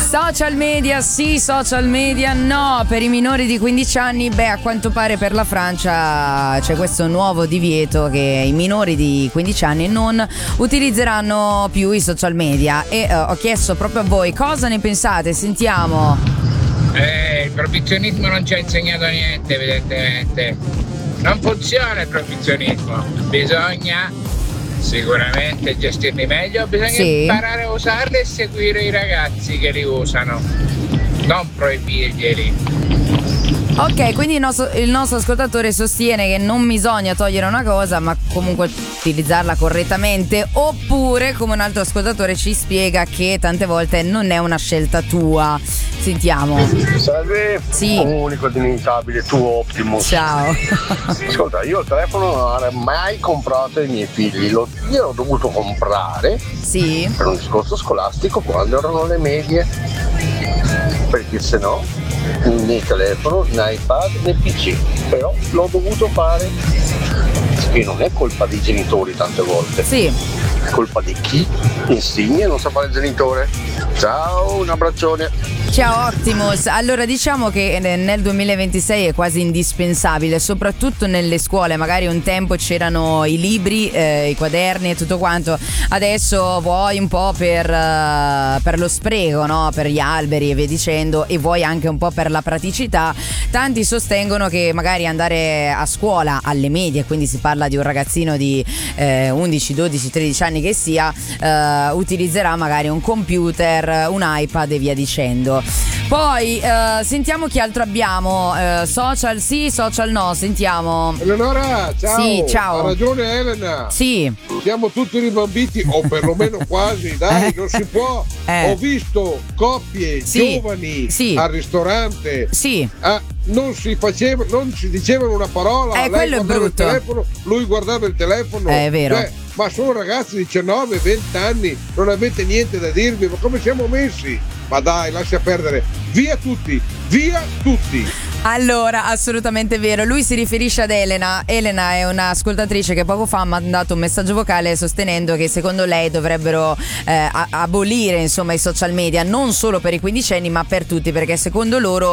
Social media sì, social media no. Per i minori di 15 anni, a quanto pare per la Francia c'è questo nuovo divieto che i minori di 15 anni non utilizzeranno più i social media. E ho chiesto proprio a voi cosa ne pensate. Sentiamo. Il proibizionismo non ci ha insegnato niente, evidentemente. Non funziona il proibizionismo. Bisogna sicuramente gestirli meglio, bisogna imparare a usarli e seguire i ragazzi che li usano, non proibirglieli. Ok, quindi il nostro ascoltatore sostiene che non bisogna togliere una cosa, ma comunque utilizzarla correttamente, oppure come un altro ascoltatore ci spiega che tante volte non è una scelta tua. Sentiamo. Salve, unico ed inimitabile tuo Optimus. Ciao. Ascolta, io il telefono non avrei mai comprato ai miei figli, io l'ho dovuto comprare per un discorso scolastico quando erano le medie, perché sennò né telefono, né iPad, né PC, però l'ho dovuto fare, che non è colpa dei genitori tante volte, è colpa di chi insegna e non sa fare il genitore. Ciao, un abbraccione. Ciao Optimus, allora diciamo che nel 2026 è quasi indispensabile, soprattutto nelle scuole. Magari un tempo c'erano i libri, i quaderni e tutto quanto, adesso vuoi un po' per lo spreco, no? Per gli alberi e via dicendo, e vuoi anche un po' per la praticità. Tanti sostengono che magari andare a scuola alle medie, quindi si parla di un ragazzino di 11, 12, 13 anni che sia, utilizzerà magari un computer, un iPad e via dicendo. Poi sentiamo chi altro abbiamo. Social sì, social no. Sentiamo. Eleonora, ciao. Sì, ciao. Ha ragione Elena. Sì. Siamo tutti ribambiti, o perlomeno quasi, dai, non si può. Ho visto coppie giovani al ristorante. Non si dicevano una parola. Lei quello è brutto. Il telefono, lui guardava il telefono. È vero. Ma sono ragazzi di 19, 20 anni, non avete niente da dirvi, ma come siamo messi? Ma dai, lascia perdere. Via tutti. Allora, assolutamente vero. Lui si riferisce ad Elena. Elena è un'ascoltatrice che poco fa ha mandato un messaggio vocale sostenendo che secondo lei dovrebbero abolire insomma i social media, non solo per i quindicenni ma per tutti, perché secondo loro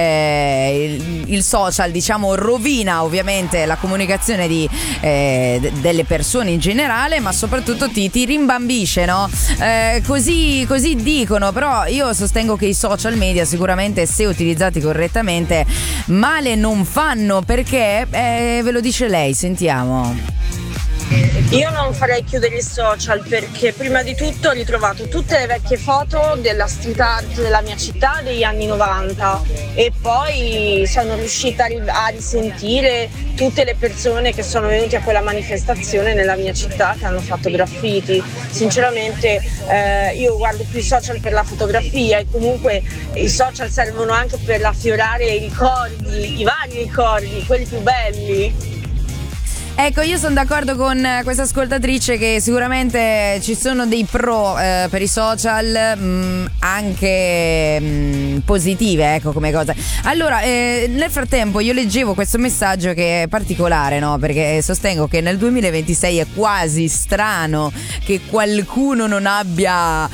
il social, diciamo, rovina ovviamente la comunicazione delle persone in generale, ma soprattutto ti rimbambisce, no? Così dicono, però io sostengo che i social media sicuramente, se utilizzati correttamente, male non fanno, perché ve lo dice lei. Sentiamo. Io non farei chiudere i social, perché prima di tutto ho ritrovato tutte le vecchie foto della street art della mia città degli anni 90 e poi sono riuscita a risentire tutte le persone che sono venute a quella manifestazione nella mia città, che hanno fatto graffiti. Sinceramente io guardo più i social per la fotografia, e comunque i social servono anche per affiorare i ricordi, i vari ricordi, quelli più belli. Ecco, io sono d'accordo con questa ascoltatrice che sicuramente ci sono dei pro per i social, anche positive, ecco, come cosa. Allora, nel frattempo io leggevo questo messaggio che è particolare, no? Perché sostengo che nel 2026 è quasi strano che qualcuno non abbia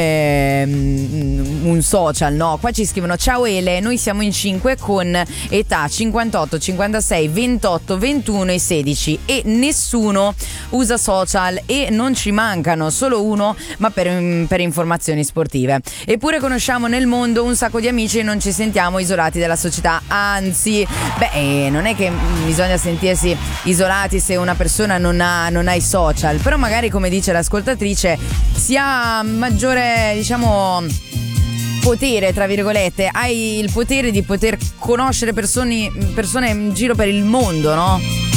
un social, no? Qua ci scrivono: ciao Ele, noi siamo in 5 con età 58, 56, 28, 21 e 16 e nessuno usa social, e non ci mancano, solo uno, ma per informazioni sportive. Eppure conosciamo nel mondo un sacco di amici e non ci sentiamo isolati dalla società, anzi, non è che bisogna sentirsi isolati se una persona non ha i social, però magari, come dice l'ascoltatrice, si ha maggiore, diciamo, potere, tra virgolette, hai il potere di poter conoscere persone in giro per il mondo, no?